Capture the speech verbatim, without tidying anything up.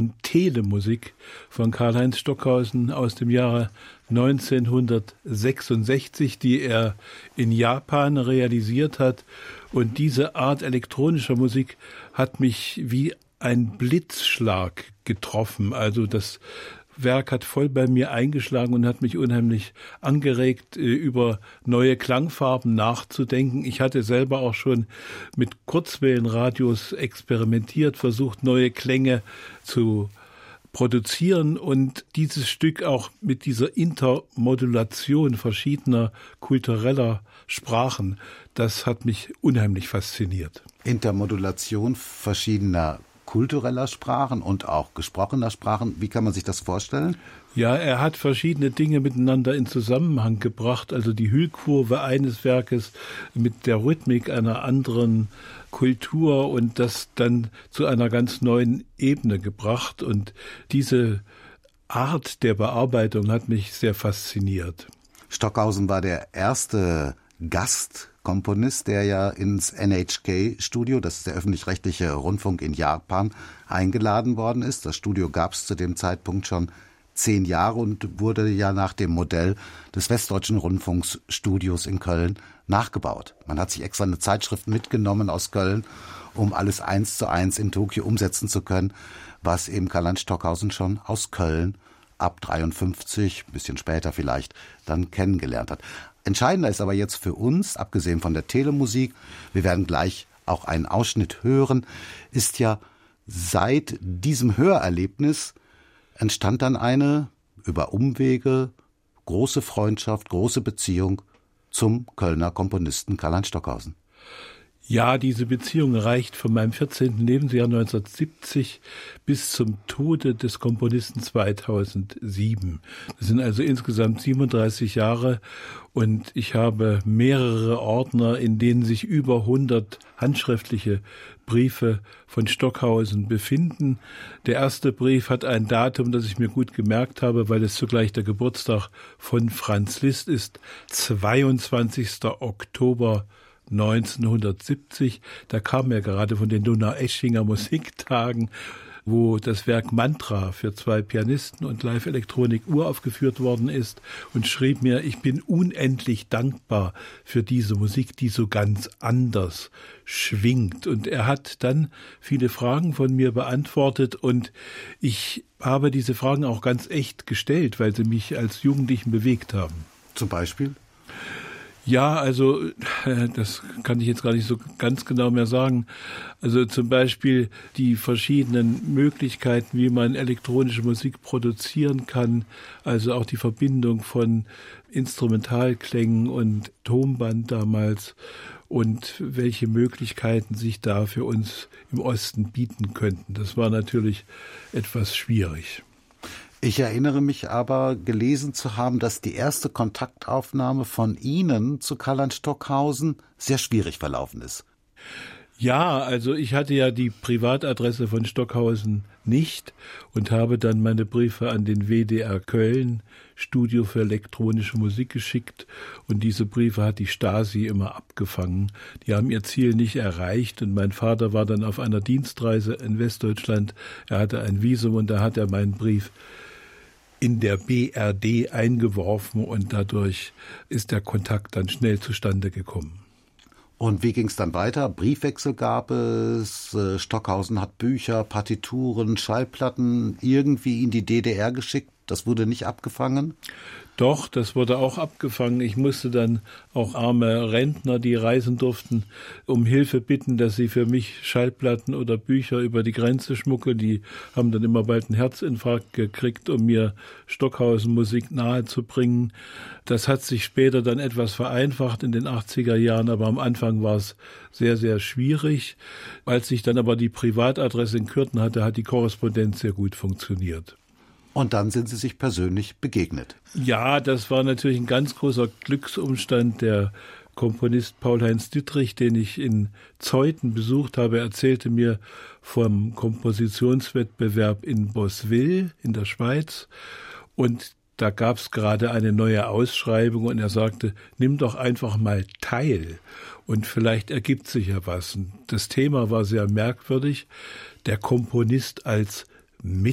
und Telemusik von Karl-Heinz Stockhausen aus dem Jahre neunzehnhundertsechsundsechzig, die er in Japan realisiert hat. Und diese Art elektronischer Musik hat mich wie ein Blitzschlag getroffen. Also das Werk hat voll bei mir eingeschlagen und hat mich unheimlich angeregt, über neue Klangfarben nachzudenken. Ich hatte selber auch schon mit Kurzwellenradios experimentiert, versucht, neue Klänge zu produzieren und dieses Stück auch mit dieser Intermodulation verschiedener kultureller Sprachen, das hat mich unheimlich fasziniert. Intermodulation verschiedener kultureller Sprachen und auch gesprochener Sprachen. Wie kann man sich das vorstellen? Ja, er hat verschiedene Dinge miteinander in Zusammenhang gebracht. Also die Hüllkurve eines Werkes mit der Rhythmik einer anderen Kultur und das dann zu einer ganz neuen Ebene gebracht. Und diese Art der Bearbeitung hat mich sehr fasziniert. Stockhausen war der erste Gastkomponist, der ja ins N H K-Studio, das ist der öffentlich-rechtliche Rundfunk in Japan, eingeladen worden ist. Das Studio gab es zu dem Zeitpunkt schon zehn Jahre und wurde ja nach dem Modell des Westdeutschen Rundfunkstudios in Köln nachgebaut. Man hat sich extra eine Zeitschrift mitgenommen aus Köln, um alles eins zu eins in Tokio umsetzen zu können, was eben Karl-Heinz Stockhausen schon aus Köln ab dreiundfünfzig, ein bisschen später vielleicht, dann kennengelernt hat. Entscheidender ist aber jetzt für uns, abgesehen von der Telemusik, wir werden gleich auch einen Ausschnitt hören, ist ja seit diesem Hörerlebnis entstand dann eine, über Umwege, große Freundschaft, große Beziehung zum Kölner Komponisten Karl-Heinz Stockhausen. Ja, diese Beziehung reicht von meinem vierzehnten Lebensjahr neunzehnhundertsiebzig bis zum Tode des Komponisten zweitausendsieben. Das sind also insgesamt siebenunddreißig Jahre und ich habe mehrere Ordner, in denen sich über hundert handschriftliche Briefe von Stockhausen befinden. Der erste Brief hat ein Datum, das ich mir gut gemerkt habe, weil es zugleich der Geburtstag von Franz Liszt ist, zweiundzwanzigster Oktober neunzehnhundertsiebzig, da kam er gerade von den Donaueschinger Musiktagen, wo das Werk Mantra für zwei Pianisten und Live-Elektronik uraufgeführt worden ist und schrieb mir, ich bin unendlich dankbar für diese Musik, die so ganz anders schwingt. Und er hat dann viele Fragen von mir beantwortet und ich habe diese Fragen auch ganz echt gestellt, weil sie mich als Jugendlichen bewegt haben. Zum Beispiel? Ja, also das kann ich jetzt gar nicht so ganz genau mehr sagen. Also zum Beispiel die verschiedenen Möglichkeiten, wie man elektronische Musik produzieren kann, also auch die Verbindung von Instrumentalklängen und Tonband damals und welche Möglichkeiten sich da für uns im Osten bieten könnten. Das war natürlich etwas schwierig. Ich erinnere mich aber, gelesen zu haben, dass die erste Kontaktaufnahme von Ihnen zu Karl-Heinz Stockhausen sehr schwierig verlaufen ist. Ja, also ich hatte ja die Privatadresse von Stockhausen nicht und habe dann meine Briefe an den W D R Köln, Studio für elektronische Musik, geschickt und diese Briefe hat die Stasi immer abgefangen. Die haben ihr Ziel nicht erreicht und mein Vater war dann auf einer Dienstreise in Westdeutschland. Er hatte ein Visum und da hat er meinen Brief in der B R D eingeworfen und dadurch ist der Kontakt dann schnell zustande gekommen. Und wie ging es dann weiter? Briefwechsel gab es, Stockhausen hat Bücher, Partituren, Schallplatten irgendwie in die D D R geschickt. Das wurde nicht abgefangen? Doch, das wurde auch abgefangen. Ich musste dann auch arme Rentner, die reisen durften, um Hilfe bitten, dass sie für mich Schallplatten oder Bücher über die Grenze schmuggeln. Die haben dann immer bald einen Herzinfarkt gekriegt, um mir Stockhausen-Musik nahezubringen. Das hat sich später dann etwas vereinfacht in den achtziger Jahren, aber am Anfang war es sehr, sehr schwierig. Als ich dann aber die Privatadresse in Kürten hatte, hat die Korrespondenz sehr gut funktioniert. Und dann sind Sie sich persönlich begegnet. Ja, das war natürlich ein ganz großer Glücksumstand. Der Komponist Paul-Heinz Dittrich, den ich in Zeuthen besucht habe, erzählte mir vom Kompositionswettbewerb in Boswil in der Schweiz. Und da gab es gerade eine neue Ausschreibung und er sagte, nimm doch einfach mal teil und vielleicht ergibt sich ja was. Und das Thema war sehr merkwürdig. Der Komponist als Mit